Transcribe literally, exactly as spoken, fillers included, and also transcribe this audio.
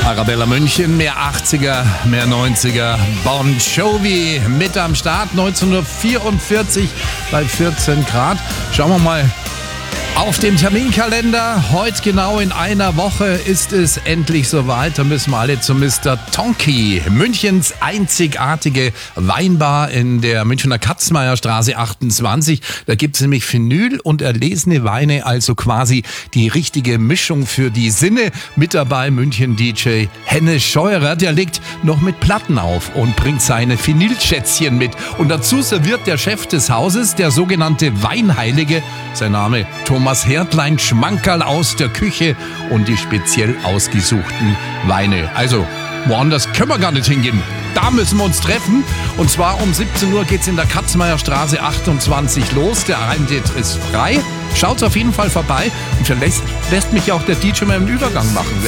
Arabella München, mehr achtziger, mehr neunziger. Bon Jovi mit am Start, neunzehnhundertvierundvierzig bei vierzehn Grad. Schauen wir mal auf den Terminkalender. Heute genau in einer Woche ist es endlich soweit. Da müssen wir alle zu Mister Tonki, Münchens einzigartige Weinbar in der Münchner Katzmeierstraße achtundzwanzig. Da gibt es nämlich Vinyl und erlesene Weine, also quasi die richtige Mischung für die Sinne. Mit dabei München-D J Hennes Scheurer, der legt noch mit Platten auf und bringt seine Vinylschätzchen mit. Und dazu serviert der Chef des Hauses, der sogenannte Weinheilige, sein Name Thomas Hertlein, Schmankerl aus der Küche und die speziell ausgesuchten Weine. Also, woanders können wir gar nicht hingehen. Da müssen wir uns treffen. Und zwar um siebzehn Uhr geht's in der Katzmeierstraße achtundzwanzig los. Der Eintritt ist frei. Schaut's auf jeden Fall vorbei. Und vielleicht lässt mich auch der D J mal einen Übergang machen.